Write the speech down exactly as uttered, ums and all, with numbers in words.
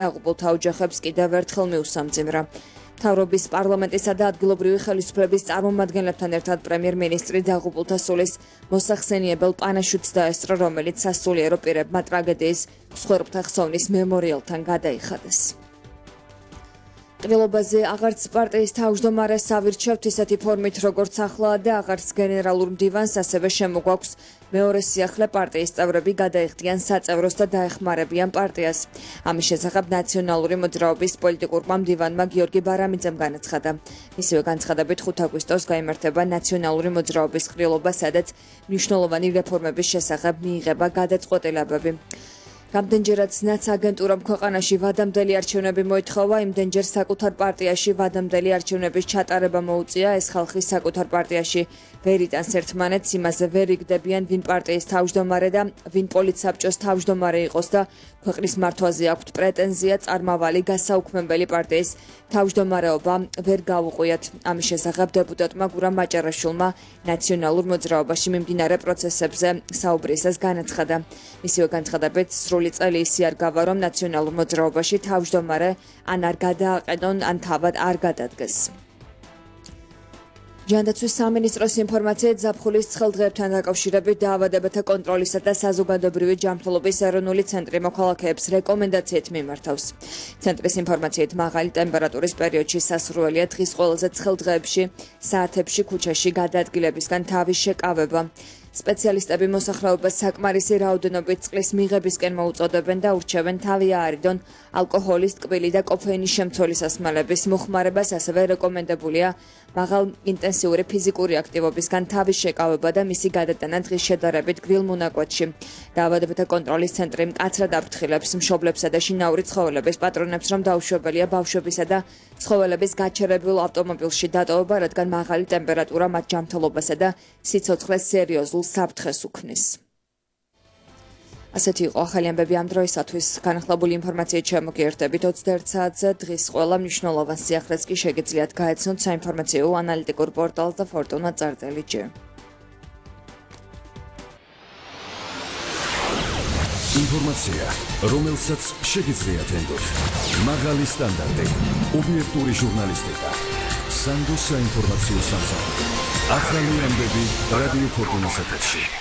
აღუბულთა ოჯახებს კიდევ ერთხელ მიუსამძიმრა. მთავრობის პარლამენტისა და ადგილობრივი ხელისუფლების წარმომადგენლებთან ერთად პრემიერ-მინისტრი დაღუპულთა სულის მოსახსენიებელ პანაშუც დაესწრო, რომელიც სასულიერო პირებმა ტრაგედიის მსხვერპლთა ხსოვნის მემორიალთან გადაიხადეს. ყრილობაზე აღარც პარტიის თავმჯდომარეს ავირჩევთ ისეთი ფორმით, როგორც ახლა და აღარც გენერალურ მდივანს, ასევე შემოგვაქვს მეორე სიახლე პარტიის წევრები გადაიხდიან საწევროს და დაეხმარებიან პარტიას. ამის შესახებ ნაციონალური მოძრაობის პოლიტიკურმა მდივანმა გიორგი ბარამიძემ განაცხადა. მისივე განცხადებით ხუთ აგვისტოს გაიმართება ნაციონალური მოძრაობის ყრილობა, სადაც მნიშვნელოვანი რეფორმების შესახებ მიიღება გადაწყვეტილებები. Რამდენჯერაც ნაცაგენტურამ ქვეყანაში ვადამდელი არჩევნები მოითხოვა, იმდენჯერ საკუთარ პარტიაში ვადამდელი არჩევნების ჩატარება მოუწია, ეს ხალხი საკუთარ პარტიაში ვერ იტანს ერთმანეთს, იმაზე ვერ იგდებიან, ვინ პარტიის თავმჯდომარე და ვინ პოლიტსაბჭოს თავმჯდომარე იყოს და ქვეყნის მართვაზე აქვთ პრეტენზია, წარმავალი გასაუქმებელი პარტიის თავმჯდომარეობა ვერ გაუყვიათ. ამის შესახებ დეპუტატმა გურამ მაჭარაშვილმა ნაციონალურ მოძრაობაში მიმდინარე პროცესებზე საუბრისას განაცხადა. მისივე განცხადებით სრული წელი ისე არ გავა, რომ ნაციონალურ მოძრაობაში თავმჯდომარე ან არ გადააყენონ, ან თავად არ გადადგეს. ჯანდაცვის სამინისტროს ინფორმაციით ზაფხულის ცხელდღეებთან დაკავშირებით დაავადებათა კონტროლისა და საზოგადოებრივი ჯანმრთელობის ეროვნული ცენტრი მოქალაქეებს რეკომენდაციით მიმართავს. ცენტრის ინფორმაციით მაღალი ტემპერატურის პერიოდში სასურველია დღის ყველაზე ცხელ დღეებში საათებში ქუჩაში გადაადგილებისგან თავის შეკავება. სპეციალისტები მოსახლეობას საკმარისი რაოდენობით წყლის მიღებისკენ მოუწოდებენ და ურჩევენ თავი აარიდონ ალკოჰოლის, ტკბილი და კოფეინის შემცველი სასმელების მოხმარებას, ასევე რეკომენდებულია მაღალ ინტენსიური ფიზიკური აქტივობისგან თავის შეკავება და მისი გადატანა დღის შედარებით გრილ მონაკვეთში. დაავადებათა კონტროლის ცენტრი მკაცრად აფრთხილებს მშობლებსა და შინაური ცხოველების პატრონებს, რომ დაუშვებელია ბავშვებისა და ცხოველების გაჩერებულ ავტომობილში დატოვება, რადგან მაღალი ტემპერატურა მათ ჯანმრთელობასა და სიცოცხლეს სერიოზულ საფრთხეს უქმნის. ასეთი იყო ახალი ამბები ამ დროისათვის. განახლებული ინფორმაციით შემოგიერთებით ოცდაერთ საათზე. დღის ყველა მნიშვნელოვან სიახლეს კი შეგიძლიათ გაეცნოთ საინფორმაციო ანალიტიკურ პორტალს და ფორტუნა წარწერილი ჯერ. ინფორმაცია, რომელსაც შეგიძლიათ ენდოთ. მაღალი სტანდარტი, ობიექტური ჟურნალისტიკა. სანდო საინფორმაციო სამსახური. ახალი ამბები რადიო ფორტუნას ეთერში.